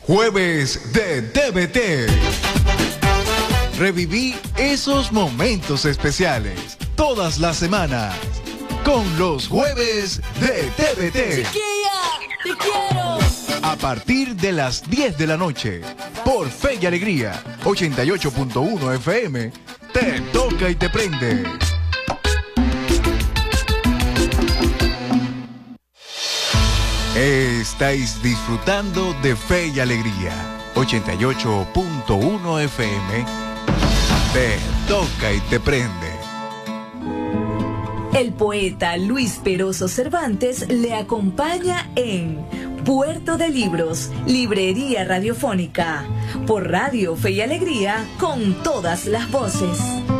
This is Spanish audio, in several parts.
Jueves de TVT. Reviví esos momentos especiales todas las semanas con los Jueves de TVT. ¡Chiquilla! ¡Te quiero! A partir de las 10 de la noche, por Fe y Alegría, 88.1 FM, te toca y te prende. Estáis disfrutando de Fe y Alegría, 88.1 FM, te toca y te prende. El poeta Luis Peroso Cervantes le acompaña en Puerto de Libros, Librería Radiofónica, por Radio Fe y Alegría, con todas las voces.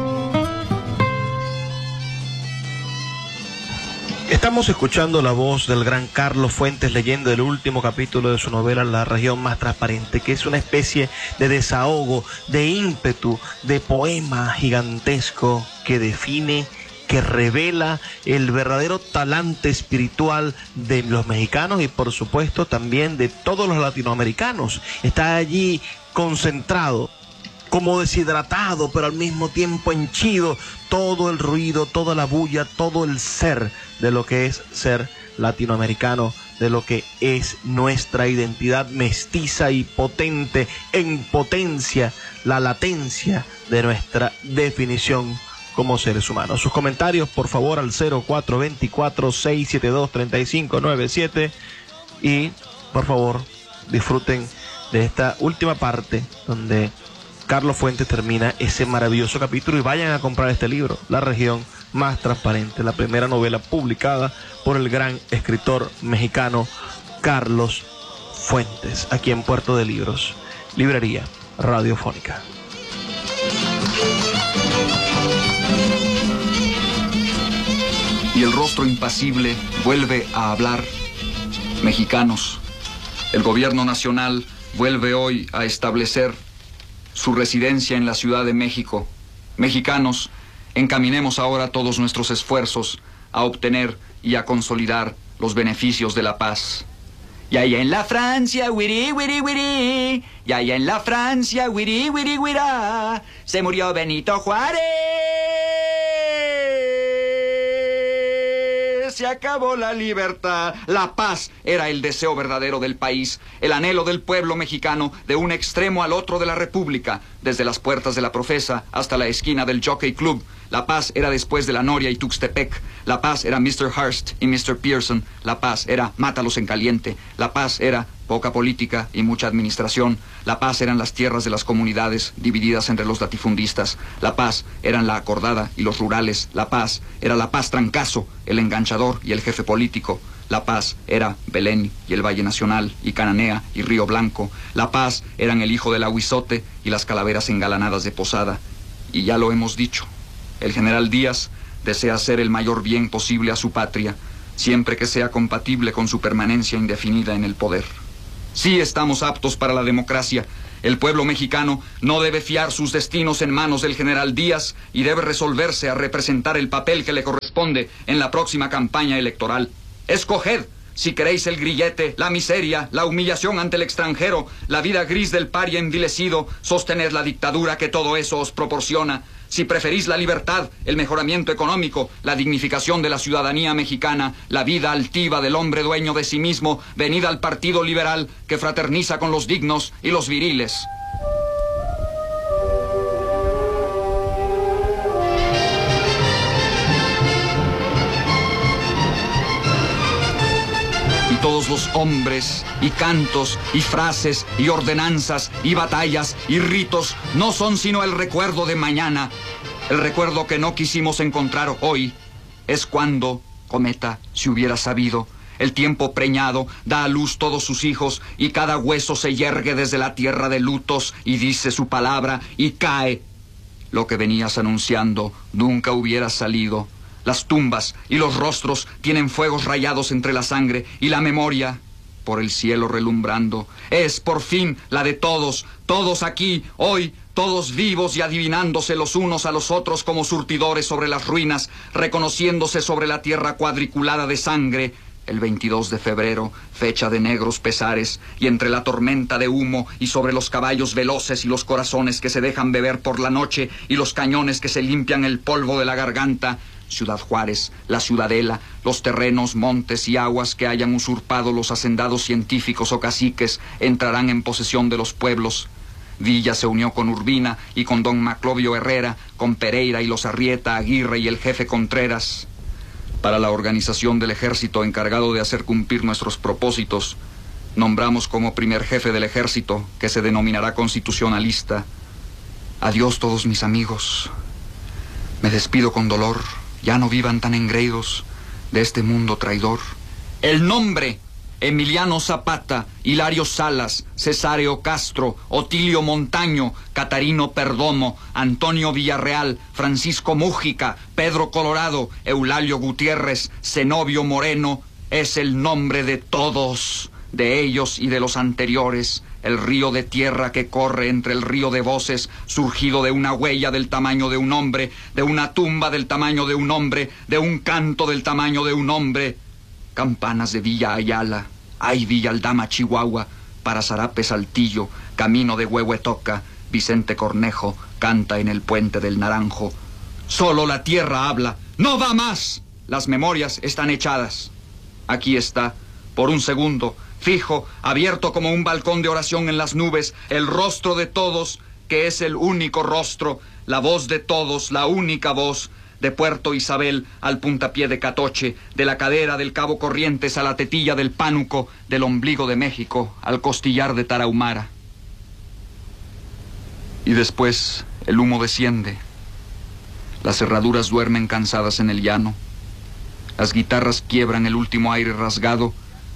Estamos escuchando la voz del gran Carlos Fuentes leyendo el último capítulo de su novela La región más transparente, que es una especie de desahogo, de ímpetu, de poema gigantesco que define, que revela el verdadero talante espiritual de los mexicanos y por supuesto también de todos los latinoamericanos. Está allí concentrado, como deshidratado, pero al mismo tiempo henchido, todo el ruido, toda la bulla, todo el ser de lo que es ser latinoamericano, de lo que es nuestra identidad mestiza y potente, en potencia, la latencia de nuestra definición como seres humanos. Sus comentarios, por favor, al 0424-672-3597 y, por favor, disfruten de esta última parte donde Carlos Fuentes termina ese maravilloso capítulo y vayan a comprar este libro, La región más transparente, la primera novela publicada por el gran escritor mexicano Carlos Fuentes, aquí en Puerto de Libros, Librería Radiofónica. Y el rostro impasible vuelve a hablar. Mexicanos, el gobierno nacional vuelve hoy a establecer su residencia en la Ciudad de México. Mexicanos, encaminemos ahora todos nuestros esfuerzos a obtener y a consolidar los beneficios de la paz. Y allá en la Francia, wiri, wiri, wiri, y allá en la Francia, wiri, wiri, wirá, se murió Benito Juárez. Se acabó la libertad. La paz era el deseo verdadero del país, el anhelo del pueblo mexicano de un extremo al otro de la república, desde las puertas de la Profesa hasta la esquina del Jockey Club. La paz era después de la Noria y Tuxtepec. La paz era Mr. Hearst y Mr. Pearson. La paz era mátalos en caliente. La paz era poca política y mucha administración. La paz eran las tierras de las comunidades divididas entre los latifundistas. La paz eran la acordada y los rurales. La paz era la paz Trancazo, el enganchador y el jefe político. La paz era Belén y el Valle Nacional y Cananea y Río Blanco. La paz eran el hijo del Ahuizote y las calaveras engalanadas de Posada. Y ya lo hemos dicho, el general Díaz desea hacer el mayor bien posible a su patria, siempre que sea compatible con su permanencia indefinida en el poder. Sí estamos aptos para la democracia. El pueblo mexicano no debe fiar sus destinos en manos del general Díaz y debe resolverse a representar el papel que le corresponde en la próxima campaña electoral. Escoged si queréis el grillete, la miseria, la humillación ante el extranjero, la vida gris del paria envilecido, sostened la dictadura que todo eso os proporciona. Si preferís la libertad, el mejoramiento económico, la dignificación de la ciudadanía mexicana, la vida altiva del hombre dueño de sí mismo, venid al Partido Liberal que fraterniza con los dignos y los viriles. Todos los hombres, y cantos, y frases, y ordenanzas, y batallas, y ritos, no son sino el recuerdo de mañana. El recuerdo que no quisimos encontrar hoy es cuando, cometa, si hubiera sabido, el tiempo preñado da a luz todos sus hijos, y cada hueso se yergue desde la tierra de lutos, y dice su palabra, y cae. Lo que venías anunciando nunca hubiera salido. Las tumbas y los rostros tienen fuegos rayados entre la sangre, y la memoria, por el cielo relumbrando, es por fin la de todos, todos aquí, hoy, todos vivos y adivinándose los unos a los otros como surtidores sobre las ruinas, reconociéndose sobre la tierra cuadriculada de sangre, el 22 de febrero, fecha de negros pesares, y entre la tormenta de humo y sobre los caballos veloces y los corazones que se dejan beber por la noche y los cañones que se limpian el polvo de la garganta, Ciudad Juárez, la Ciudadela, los terrenos, montes y aguas que hayan usurpado los hacendados científicos o caciques entrarán en posesión de los pueblos. Villa se unió con Urbina y con don Maclovio Herrera, con Pereira y los Arrieta, Aguirre y el jefe Contreras. Para la organización del ejército encargado de hacer cumplir nuestros propósitos, nombramos como primer jefe del ejército, que se denominará constitucionalista. Adiós todos mis amigos. Me despido con dolor. Ya no vivan tan engreídos de este mundo traidor. El nombre: Emiliano Zapata, Hilario Salas, Cesáreo Castro, Otilio Montaño, Catarino Perdomo, Antonio Villarreal, Francisco Mújica, Pedro Colorado, Eulalio Gutiérrez, Zenobio Moreno, es el nombre de todos, de ellos y de los anteriores. El río de tierra que corre entre el río de voces, surgido de una huella del tamaño de un hombre, de una tumba del tamaño de un hombre, de un canto del tamaño de un hombre. Campanas de Villa Ayala, ay Villa Aldama, Chihuahua, para Zarape Saltillo, camino de Huehuetoca, Vicente Cornejo canta en el puente del Naranjo. Solo la tierra habla, no va más. Las memorias están echadas. Aquí está, por un segundo, fijo, abierto como un balcón de oración en las nubes, el rostro de todos, que es el único rostro, la voz de todos, la única voz, de Puerto Isabel al puntapié de Catoche, de la cadera del Cabo Corrientes a la tetilla del Pánuco, del ombligo de México al costillar de Tarahumara. Y después el humo desciende, las herraduras duermen cansadas en el llano, las guitarras quiebran el último aire rasgado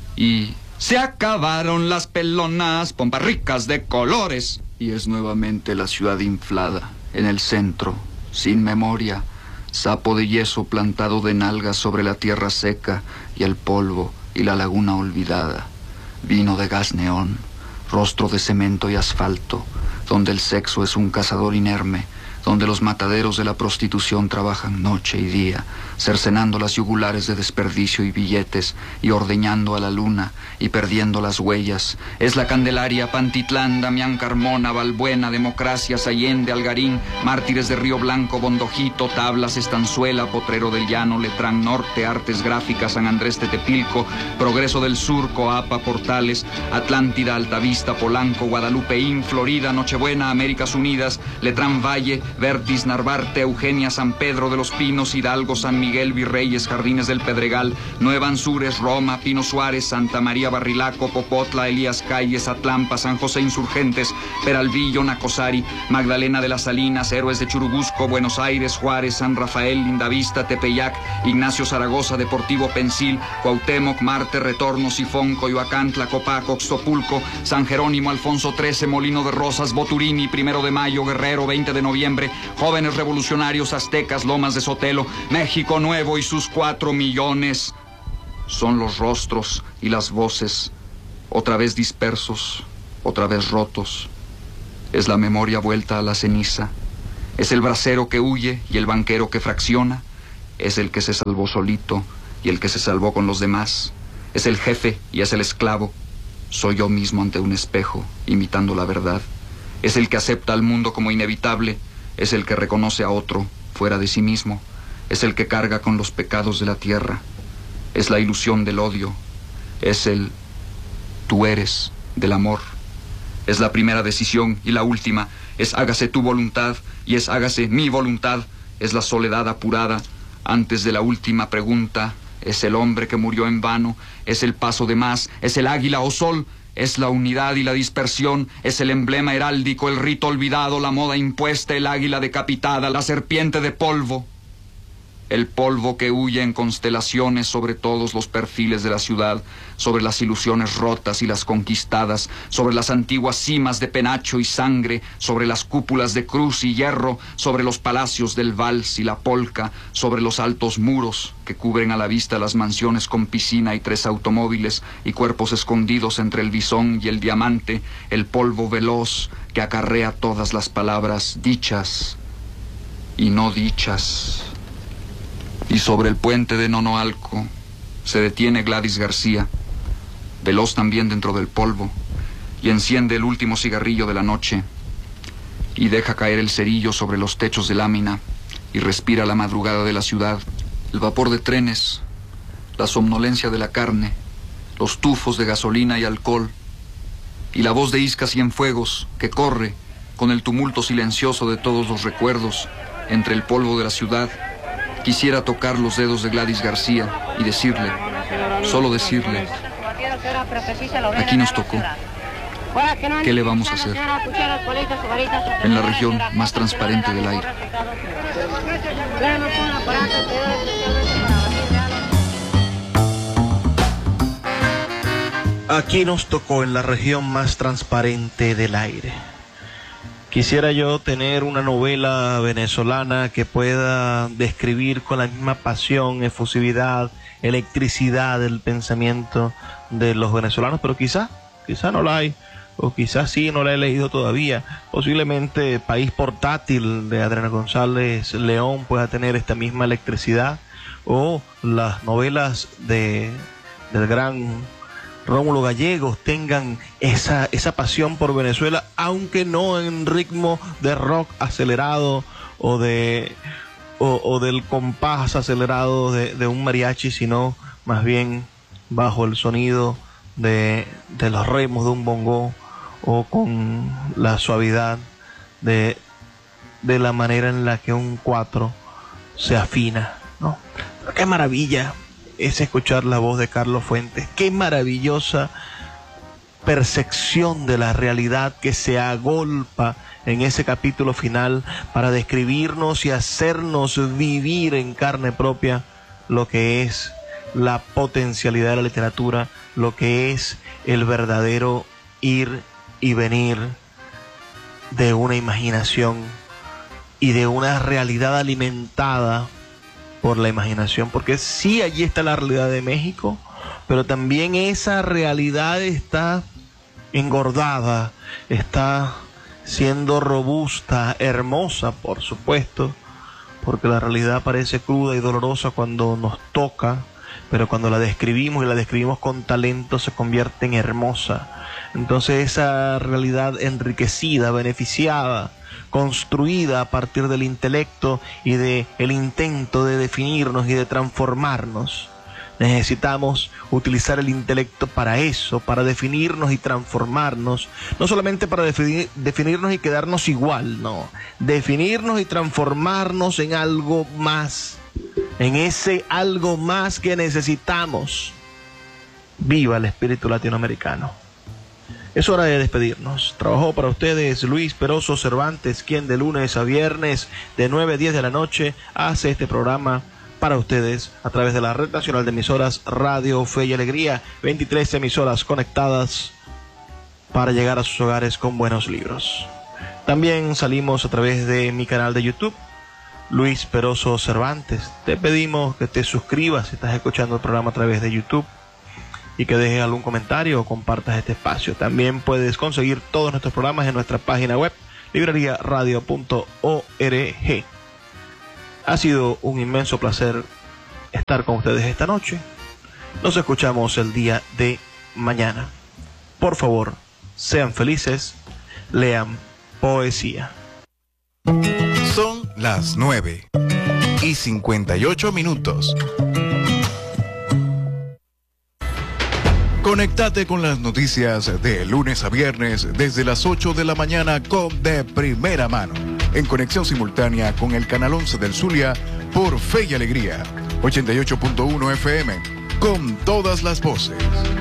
y se acabaron las pelonas, pompas ricas de colores. Y es nuevamente la ciudad inflada, en el centro, sin memoria, sapo de yeso plantado de nalgas sobre la tierra seca y el polvo y la laguna olvidada, vino de gas neón, rostro de cemento y asfalto, donde el sexo es un cazador inerme, donde los mataderos de la prostitución trabajan noche y día, cercenando las yugulares de desperdicio y billetes, y ordeñando a la luna, y perdiendo las huellas. Es la Candelaria, Pantitlán, Damián Carmona, Balbuena, Democracias, Allende, Algarín, Mártires de Río Blanco, Bondojito, Tablas, Estanzuela, Potrero del Llano, Letrán Norte, Artes Gráficas, San Andrés Tetepilco, Progreso del Sur, Coapa, Portales, Atlántida, Altavista, Polanco, Guadalupeín, Florida, Nochebuena, Américas Unidas, Letrán Valle, Vertis, Narvarte, Eugenia, San Pedro de los Pinos, Hidalgo, San Miguel, Virreyes, Jardines del Pedregal, Nueva Anzures, Roma, Pino Suárez, Santa María Barrilaco, Popotla, Elías Calles, Atlampa, San José Insurgentes, Peralvillo, Nacosari, Magdalena de las Salinas, Héroes de Churubusco, Buenos Aires, Juárez, San Rafael, Lindavista, Tepeyac, Ignacio Zaragoza, Deportivo Pensil, Cuauhtémoc, Marte, Retorno, Sifón, Coyoacán, Tlacopaco, Oxtopulco, San Jerónimo, Alfonso XIII, Molino de Rosas, Boturini, 1 de Mayo, Guerrero, 20 de noviembre, Jóvenes Revolucionarios, Aztecas, Lomas de Sotelo, México Nuevo y sus 4 millones. Son los rostros y las voces, otra vez dispersos, otra vez rotos. Es la memoria vuelta a la ceniza. Es el bracero que huye y el banquero que fracciona. Es el que se salvó solito y el que se salvó con los demás. Es el jefe y es el esclavo. Soy yo mismo ante un espejo, imitando la verdad. Es el que acepta al mundo como inevitable. Es el que reconoce a otro fuera de sí mismo. Es el que carga con los pecados de la tierra. Es la ilusión del odio. Es el tú eres del amor. Es la primera decisión y la última. Es hágase tu voluntad y es hágase mi voluntad. Es la soledad apurada antes de la última pregunta. Es el hombre que murió en vano. Es el paso de más. Es el águila o sol. Es la unidad y la dispersión, es el emblema heráldico, el rito olvidado, la moda impuesta, el águila decapitada, la serpiente de polvo. El polvo que huye en constelaciones sobre todos los perfiles de la ciudad, sobre las ilusiones rotas y las conquistadas, sobre las antiguas cimas de penacho y sangre, sobre las cúpulas de cruz y hierro, sobre los palacios del vals y la polca, sobre los altos muros que cubren a la vista las mansiones con piscina y 3 automóviles y cuerpos escondidos entre el bisón y el diamante, el polvo veloz que acarrea todas las palabras dichas y no dichas. Y sobre el puente de Nonoalco, se detiene Gladys García, veloz también dentro del polvo, y enciende el último cigarrillo de la noche, y deja caer el cerillo sobre los techos de lámina, y respira la madrugada de la ciudad, el vapor de trenes, la somnolencia de la carne, los tufos de gasolina y alcohol, y la voz de Isca Cienfuegos que corre con el tumulto silencioso de todos los recuerdos entre el polvo de la ciudad. Quisiera tocar los dedos de Gladys García y decirle, solo decirle, aquí nos tocó. ¿Qué le vamos a hacer? En la región más transparente del aire. Aquí nos tocó en la región más transparente del aire. Quisiera yo tener una novela venezolana que pueda describir con la misma pasión, efusividad, electricidad del pensamiento de los venezolanos, pero quizá no la hay, o quizás sí, no la he leído todavía. Posiblemente País Portátil de Adriana González León pueda tener esta misma electricidad, o las novelas del gran Rómulo Gallegos tengan esa pasión por Venezuela, aunque no en ritmo de rock acelerado o del compás acelerado de un mariachi, sino más bien bajo el sonido de los remos de un bongo, o con la suavidad de la manera en la que un cuatro se afina, ¿no? ¡Qué maravilla es escuchar la voz de Carlos Fuentes! ¡Qué maravillosa percepción de la realidad que se agolpa en ese capítulo final para describirnos y hacernos vivir en carne propia lo que es la potencialidad de la literatura, lo que es el verdadero ir y venir de una imaginación y de una realidad alimentada por la imaginación, porque sí, allí está la realidad de México, pero también esa realidad está engordada, está siendo robusta, hermosa, por supuesto, porque la realidad parece cruda y dolorosa cuando nos toca, pero cuando la describimos, y la describimos con talento, se convierte en hermosa. Entonces esa realidad enriquecida, beneficiada, construida a partir del intelecto y del intento de definirnos y de transformarnos. Necesitamos utilizar el intelecto para eso, para definirnos y transformarnos, no solamente para definirnos y quedarnos igual, no, definirnos y transformarnos en algo más, en ese algo más que necesitamos. Viva el espíritu latinoamericano. Es hora de despedirnos. Trabajó para ustedes Luis Peroso Cervantes, quien de lunes a viernes de 9 a 10 de la noche hace este programa para ustedes a través de la Red Nacional de Emisoras Radio Fe y Alegría, 23 emisoras conectadas para llegar a sus hogares con buenos libros. También salimos a través de mi canal de YouTube, Luis Peroso Cervantes. Te pedimos que te suscribas si estás escuchando el programa a través de YouTube, y que dejes algún comentario o compartas este espacio. También puedes conseguir todos nuestros programas en nuestra página web, libreriaradio.org. Ha sido un inmenso placer estar con ustedes esta noche. Nos escuchamos el día de mañana. Por favor, sean felices, lean poesía. Son las 9:58. Conéctate con las noticias de lunes a viernes desde las 8 de la mañana con De Primera Mano, en conexión simultánea con el canal 11 del Zulia por Fe y Alegría, 88.1 FM, con todas las voces.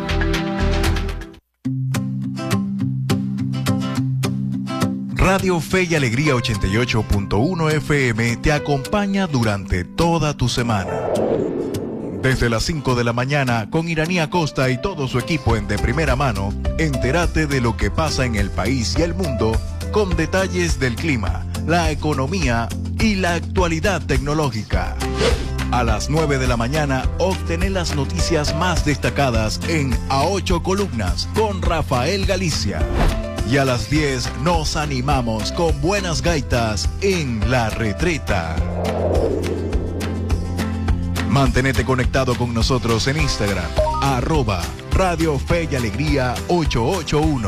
Radio Fe y Alegría 88.1 FM te acompaña durante toda tu semana. Desde las 5 de la mañana, con Iraní Acosta y todo su equipo en De Primera Mano, entérate de lo que pasa en el país y el mundo, con detalles del clima, la economía y la actualidad tecnológica. A las 9 de la mañana, obtener las noticias más destacadas en A 8 Columnas con Rafael Galicia. Y a las 10 nos animamos con buenas gaitas en La Retreta. Mantenete conectado con nosotros en Instagram, @Radio Fe y Alegría 881.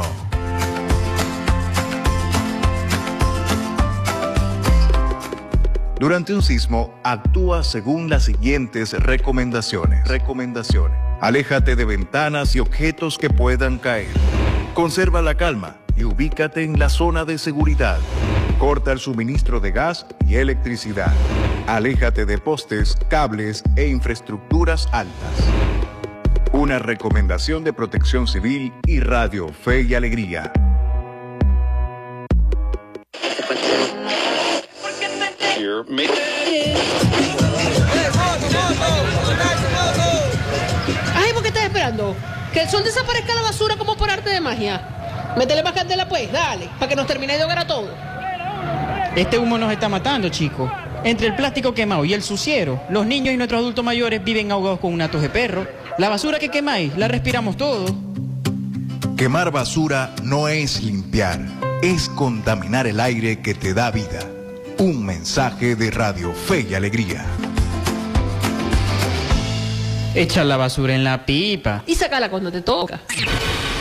Durante un sismo, actúa según las siguientes recomendaciones. Aléjate de ventanas y objetos que puedan caer. Conserva la calma y ubícate en la zona de seguridad. Corta el suministro de gas y electricidad. Aléjate de postes, cables e infraestructuras altas. Una recomendación de Protección Civil y Radio Fe y Alegría. Ay, ¿por qué estás esperando? Que el sol desaparezca la basura como por arte de magia. Métele más candela pues, dale, para que nos termine de ahogar a todos. Este humo nos está matando, chicos. Entre el plástico quemado y el suciero, los niños y nuestros adultos mayores viven ahogados con un atos de perro. La basura que quemáis, la respiramos todos. Quemar basura no es limpiar, es contaminar el aire que te da vida. Un mensaje de Radio Fe y Alegría. Echa la basura en la pipa. Y sácala cuando te toca.